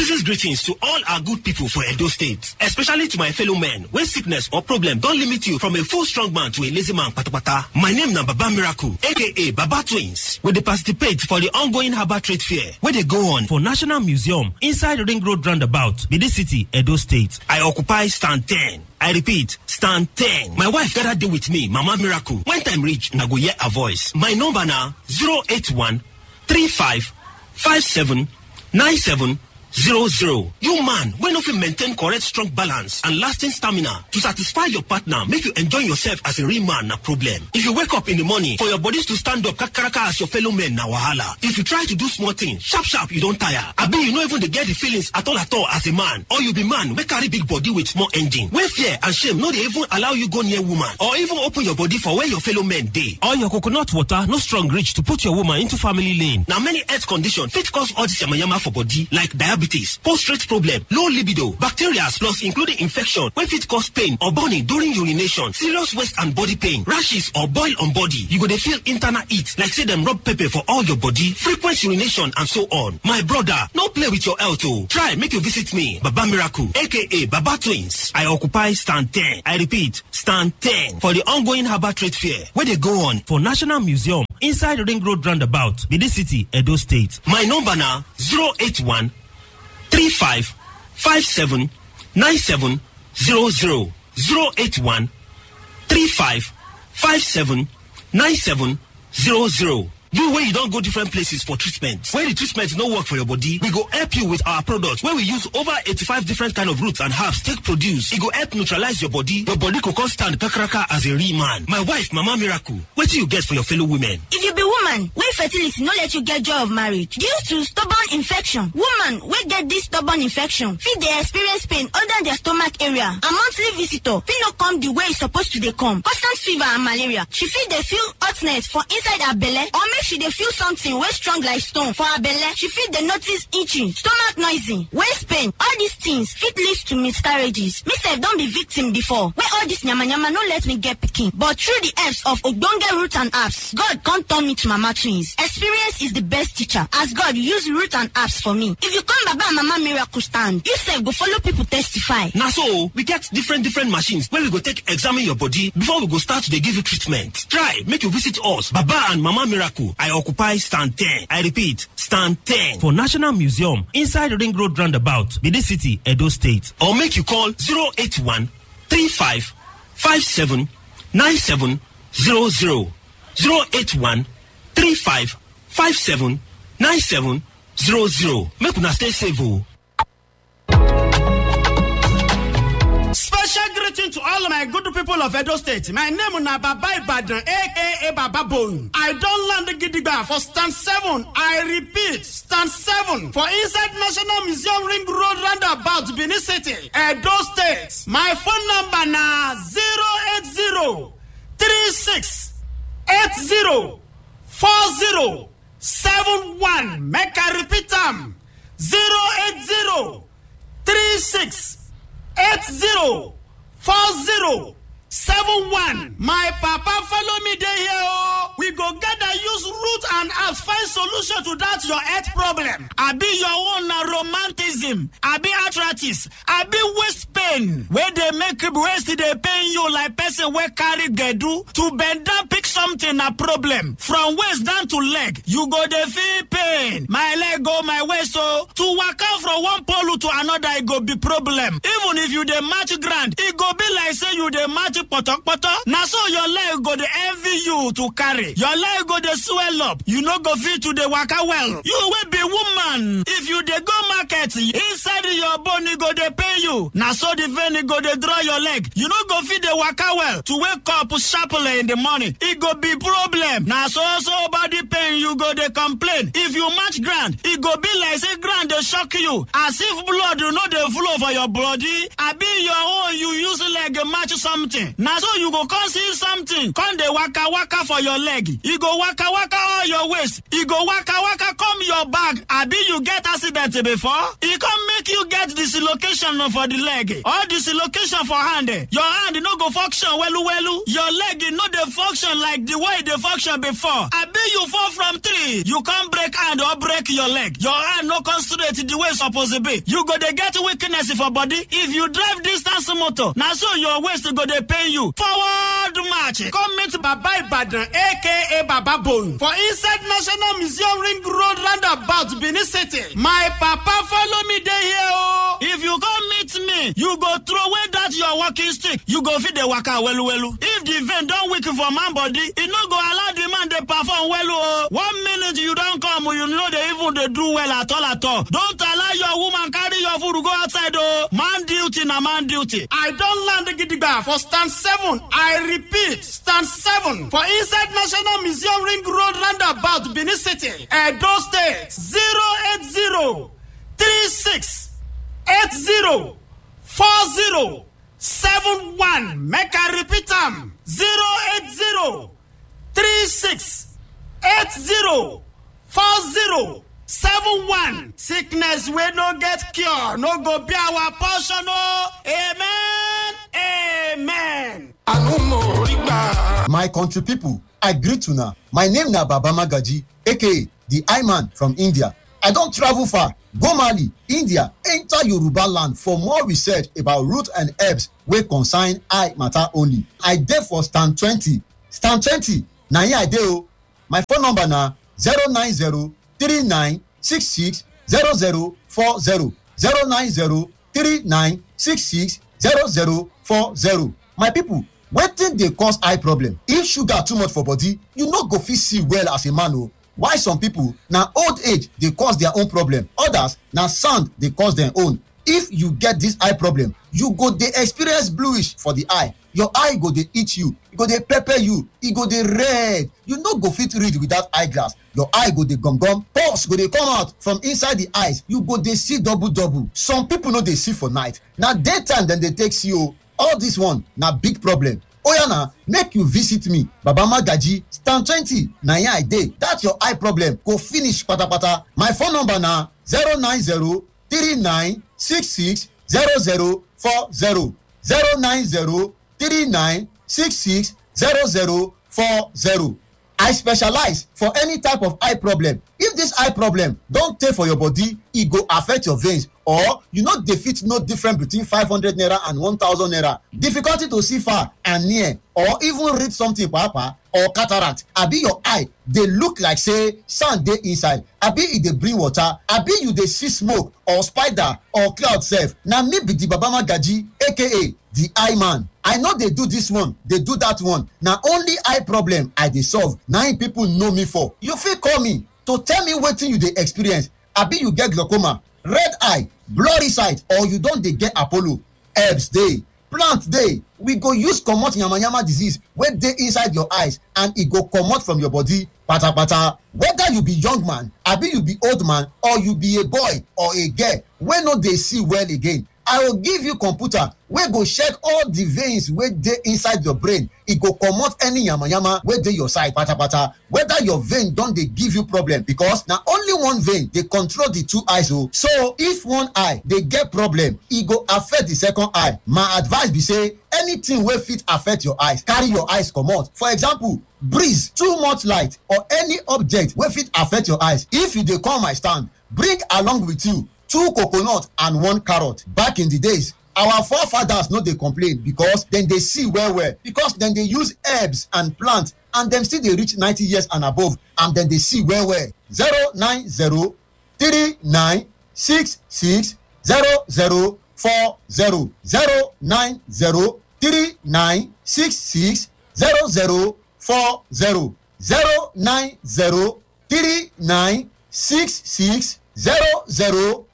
Season's greetings to all our good people for Edo State, especially to my fellow men. When sickness or problem don't limit you from a full strong man to a lazy man, patapata. My name na Baba Miracle, aka Baba Twins. We dey participate for the ongoing Harbour Trade Fair, where they go on for National Museum inside Ring Road Roundabout, Bidi City, Edo State. I occupy stand 10. I repeat, stand 10. My wife gotta deal with me, Mama Miracle. When time reach, na go hear a voice. My number na 081 35 57 97 00. You man, when you maintain correct strong balance and lasting stamina to satisfy your partner, make you enjoy yourself as a real man, na problem. If you wake up in the morning for your bodies to stand up kakaraka as your fellow men, na wahala. If you try to do small things, sharp, you don't tire. Abi, you not even get the feelings at all as a man. Or you be man, we carry big body with small engine. When fear and shame, no they even allow you go near woman. Or even open your body for where your fellow men dey. Or your coconut water, no strong reach to put your woman into family lane. Now many health conditions fit cause all this yamayama for body, like diabetes, prostate problem, low libido, bacteria plus including infection wey fit cause pain or burning during urination, serious waist and body pain, rashes or boil on body. You go dey feel internal heat like say them rub pepper for all your body, frequent urination and so on. My brother, no play with your health oh. Try make you visit me, Baba Miracle, aka Baba Twins. I occupy stand 10. I repeat, stand 10 for the ongoing Harbour Trade Fair, where they go on for National Museum inside Ring Road Roundabout, Bidi City, Edo State. My number na 081 35 57 97 00. 081 35 57 97 00. You where you don't go different places for treatment. Where the treatment no work for your body, we go help you with our products where we use over 85 different kind of roots and herbs take produce. It go help neutralize your body. Your body could stand kakaraka as a real man. My wife, Mama Miracle, what do you get for your fellow women? If you be woman, where fertility no let you get joy of marriage due to stubborn infection. Woman, we get this stubborn infection, fit they experience pain under their stomach area. A monthly visitor, fit no come the way it's supposed to they come. Constant fever and malaria. She feel they feel hotness for inside her belly, or make she they feel something way strong like stone for her belly. She feel they notice itching, stomach noisy, waist pain. All these things fit lead to miscarriages. Myself don't be victim before. Where all this nyama no let me get picking. But through the helps of Ogbonge root and apps, God can't turn me to Mama Twins. Experience is the best teacher. As God use root and apps for me. If you come Baba and Mama Miracle stand, you self go follow people testify. Now so we get different machines where we go take examine your body before we go start to give you treatment. Try make you visit us, Baba and Mama Miracle. I occupy stand 10. I repeat, stand 10 for National Museum inside Ring Road Roundabout, Bidi City, Edo State. Or make you call 081 35 57 97 00. 081 35 57 97 00. Make una stay safe. Special greeting to all of my good people of Edo State. My name is Baba Ibadan, aka Baba Bone. I don't land the Gidigba for stand 7. I repeat, stand 7 for inside National Museum Ring Road Roundabout, Benin City, Edo State. My phone number na 080 36 80 40 71. Make I repeat them. 080 36 80 40 71. My papa follow me there here. Oh. We go gather use root and herbs find solution to that your health problem. I be your own romanticism. I be arthritis. I be waist pain. Where they make waist they pain you like person where carry gedu to bend down pick something a problem. From waist down to leg, you go the feel pain. My leg go my waist so to walk out from one pole to another it go be problem. Even if you the match grand, it go be like say you the match poto. Now so your leg go the envy you to carry. Your leg go the swell up. You no go fit to the waka well. You will be woman. If you the go market, inside your bone go the pay you. Now so the vein go the draw your leg. You no go fit the waka well. To wake up sharply in the morning, it go be problem. Now so body pain you go the complain. If you match grand, it go be like say grand they shock you. As if blood do not the flow for your body. I be your own you use leg match something. Now so you go come see something. Come the waka for your leg. You go waka all your waist. You go waka come your back. I be you get accident before. You come make you get dislocation for the leg or dislocation for hand. Your hand no go function well. Your leg no dey function like the way they function before. I bet you fall from tree. You can't break hand or break your leg. Your hand no concentrate the way it's supposed to be. You go dey get weakness for body. If you drive distance motor, now so your waist go dey pain you. Forward march. Come meet Baba Ibadan, aka Baba Bone, for inside National Museum Ring Road roundabout Benin City. My papa follow me there here. Oh. If you come meet me, you go throw away that your walking stick. You go fit the waka well. If the vein don't weak for man body, it no go allow the man to perform well. Oh. 1 minute you don't come, you know they even they do well at all. Don't allow your woman carry your food to go outside. Oh. Man duty na man duty. I don't land the gidigba for stand 7. I repeat, stand 7 for inside National Museum Ring Road roundabout Benin City, Edo State. 080 36 80 40 71. Make I repeat them. 080 36 80 40 71. Sickness we no get cure, no go be our portion. Oh, amen. Amen. My country people, I greet you now. My name na Baba Magaji, aka the I-Man from India. I don't travel far. Go Mali, India, enter Yoruba land for more research about root and herbs wey concern eye matter only. I dey for stand 20. Stand 20, na here I dey o. My phone number na 090 39 66 0040. 090 39 66 0040. My people, wetin dey cause eye problem? If sugar too much for body, you no go fit see well as a man o. Why some people na old age dey cause their own problem, others na sand dey cause their own. If you get this eye problem, you go dey experience bluish for the eye. Your eye go dey itch you, e go dey pepper you, e go dey red. You no go fit read without eyeglass. Your eye go dey gum, pulse go dey come out from inside the eyes. You go dey see double. Some people no dey see for night, na daytime dem dey take see o. All this one na big problem. Oya na, make you visit me, Baba Magaji, stand 20, na here I dey. That your eye problem go finish patapata. My phone number na 090 39 66 0040. 090 39 66 0040. I specialize for any type of eye problem. If this eye problem don tey for your body, e go affect your veins, or you no dey fit know difference between 500 naira and 1000 naira. Difficulty to see far and near, or even read something papa, or cataract. Abi your eye dey look like say sand dey inside, abi e dey bring water, abi you dey see smoke or spider or cloud sef. Na me be the Baba Magaji, aka the eye man. I no dey do this one, dey do that one. Na only eye problem I dey solve. Na im people know me for. You fit call me to tell me wetin you dey experience. Abi you get glaucoma, red eye, blurry sight, or you don dey get Apollo. Herbs dey, plant dey. We go use comot yamayama disease wey dey inside your eyes, and e go comot from your body patapata. Whether you be young man, abi you be old man, or you be a boy or a girl wey no dey see well again, I will give you computer wey go check all the veins wey dey inside your brain. E go comot any yamayama wey dey your side patapata. Whether your vein don dey give you problem, because na only one vein dey control the two eyes o. So if one eye dey get problem, e go affect the second eye. My advice be say anything wey fit affect your eyes, carry your eyes comot. For example, breeze, too much light, or any object wey fit affect your eyes. If you dey come my stand, bring along with you 2 coconut and 1 carrot. Back in the days, our forefathers no dey complain because dem dey see well, because dem dey use herbs and plant, and dem still dey reach 90 years and above, and dem dey see well. 090 39 66 0040. 090 39 66 0040. 090 39 66 0040.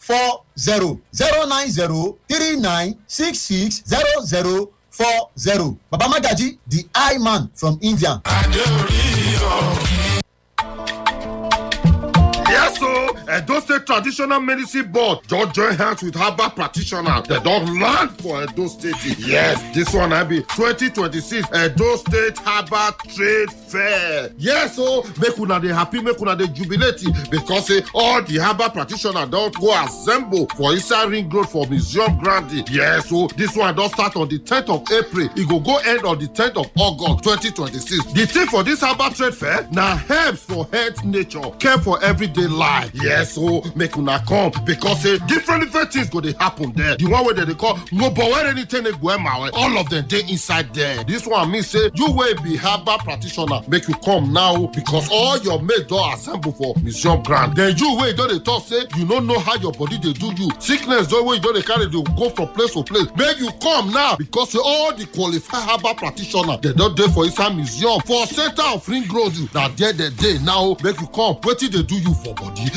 090 39 66 0040. Baba Magaji, the eye man from India. Yes, so Edo State Traditional Medicine Board just join hands with herbal practitioners. They don't land for Edo State. Yes, this one I be 2026 Edo State Herbal Trade Fair. Yes, so make una dey happy, make una dey jubilate because all the herbal practitioners don't go assemble for inside Ring Road for Museum Grande. Yes, so this one don start on the 10th of April. It go end on the 10th of August 2026. The thing for this herbal trade fair na herbs for health, nature, care for everyday life. Yes, so make una come because different things go dey happen there. The one where they call no but where anything they go all of them dey inside there. This one mean say you will be herbal practitioner. Make you come now because all your mates don assemble for Museum Grand. Then you wey don dey talk say you no know how your body dey do you. Sickness don wey you don dey carry dey go from place to place. Make you come now because all the qualified herbal practitioners they don dey for inside museum for center of Ring Road. Na there they dey now. Make you come. Wetin dey do you for body?